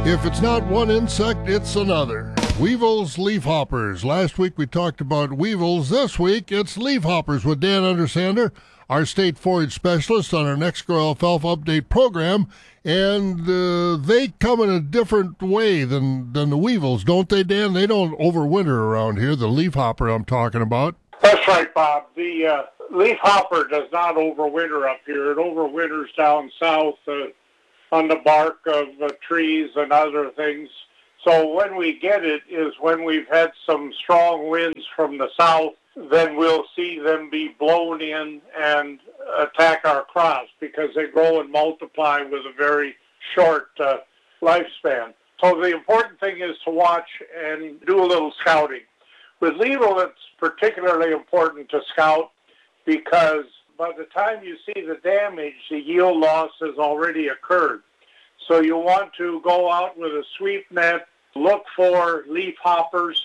If it's not one insect, it's another. Weevils, leafhoppers. Last week we talked about weevils. This week it's leafhoppers with Dan Undersander, our state forage specialist on our Next Grow Alfalfa Update program. And they come in a different way than the weevils, don't they, Dan? They don't overwinter around here, the leafhopper I'm talking about. That's right, Bob. The leafhopper does not overwinter up here. It overwinters down south on the bark of trees and other things. So when we get it is when we've had some strong winds from the south, then we'll see them be blown in and attack our crops because they grow and multiply with a very short lifespan. So the important thing is to watch and do a little scouting. With weevil, it's particularly important to scout because by the time you see the damage, the yield loss has already occurred. So you want to go out with a sweep net, look for leafhoppers,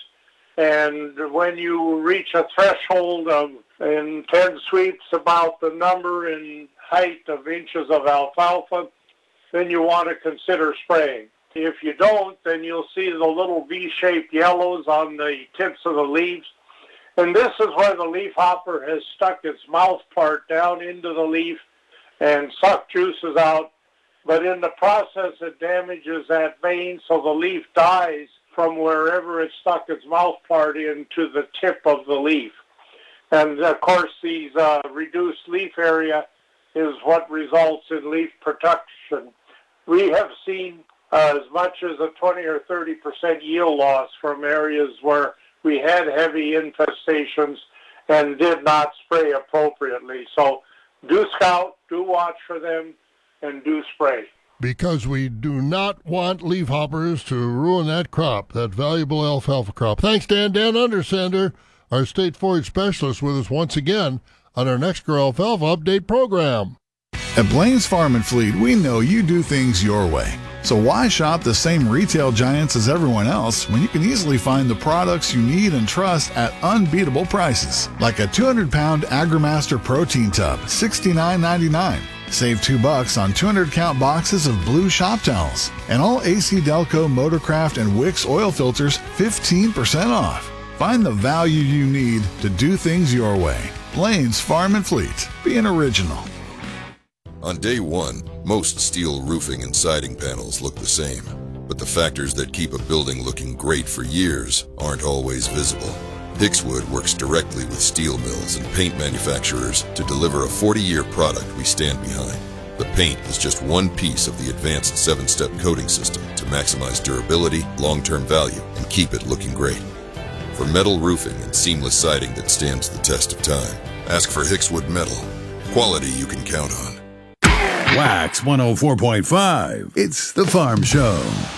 and when you reach a threshold of in 10 sweeps about the number and height of inches of alfalfa, then you want to consider spraying. If you don't, then you'll see the little V-shaped yellows on the tips of the leaves. And this is where the leafhopper has stuck its mouth part down into the leaf and sucked juices out. But in the process, it damages that vein, so the leaf dies from wherever it stuck its mouth part into the tip of the leaf. And, of course, these reduced leaf area is what results in leaf production. We have seen as much as a 20 or 30% yield loss from areas where we had heavy infestations and did not spray appropriately. So do scout, do watch for them, and do spray. Because we do not want leafhoppers to ruin that crop, that valuable alfalfa crop. Thanks, Dan. Dan Undersander, our state forage specialist, with us once again on our Next Grow Alfalfa Update program. At Blaine's Farm and Fleet, we know you do things your way. So why shop the same retail giants as everyone else when you can easily find the products you need and trust at unbeatable prices? Like a 200-pound AgriMaster protein tub, $69.99. Save $2 on 200-count boxes of blue shop towels. And all AC Delco, Motorcraft, and Wix oil filters, 15% off. Find the value you need to do things your way. Blaine's Farm and Fleet. Be an original. On day one, most steel roofing and siding panels look the same, but the factors that keep a building looking great for years aren't always visible. Hixwood works directly with steel mills and paint manufacturers to deliver a 40-year product we stand behind. The paint is just one piece of the advanced 7-step coating system to maximize durability, long-term value, and keep it looking great. For metal roofing and seamless siding that stands the test of time, ask for Hixwood Metal. Quality you can count on. Wax 104.5. It's the Farm Show.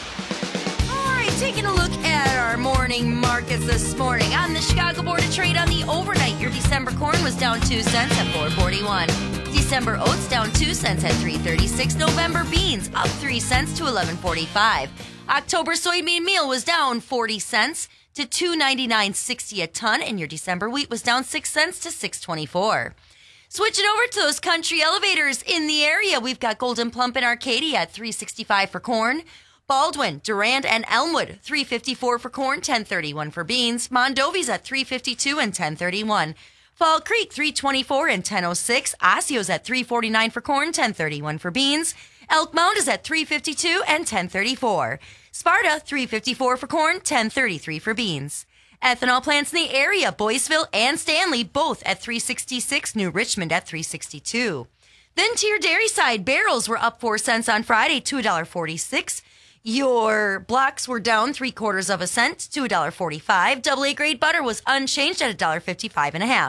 All right, taking a look at our morning markets this morning. On the Chicago Board of Trade on the overnight, your December corn was down 2 cents at $4.41. December oats down 2 cents at $3.36. November beans up 3 cents to $11.45. October soybean meal was down 40 cents to $2.9960 a ton, and your December wheat was down 6 cents to $6.24. Switching over to those country elevators in the area, we've got Golden Plump and Arcadia at $3.65 for corn. Baldwin, Durand, and Elmwood, $3.54 for corn, $10.31 for beans. Mondovi's at $3.52 and $10.31. Fall Creek, $3.24 and $10.06. Osceo's at $3.49 for corn, $10.31 for beans. Elk Mound is at $3.52 and $10.34. Sparta, $3.54 for corn, $10.33 for beans. Ethanol plants in the area, Boyceville and Stanley, both at $3.66, New Richmond at $3.62. Then to your dairy side, barrels were up 4 cents on Friday to $1.46. Your blocks were down 3/4 cent to $1.45. AA grade butter was unchanged at $1.55.5.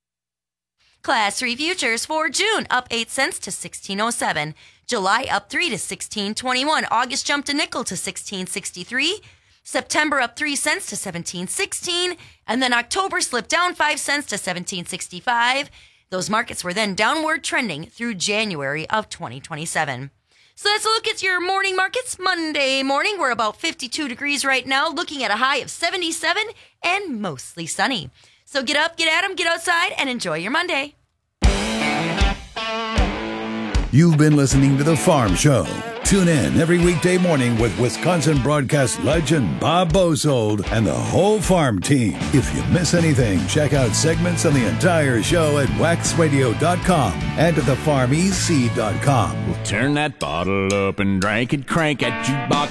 Class 3 futures for June up 8 cents to $16.07. July up 3 to $16.21. August jumped a nickel to $16.63. September up 3 cents to $17.16, and then October slipped down 5 cents to $17.65. Those markets were then downward trending through January of 2027. So let's look at your morning markets. Monday morning, we're about 52 degrees right now, looking at a high of 77 and mostly sunny. So get up, get at 'em, get outside, and enjoy your Monday. You've been listening to The Farm Show. Tune in every weekday morning with Wisconsin broadcast legend Bob Bosold and the whole farm team. If you miss anything, check out segments on the entire show at waxradio.com and at thefarmec.com. Turn that bottle up and drink it, crank at jukebox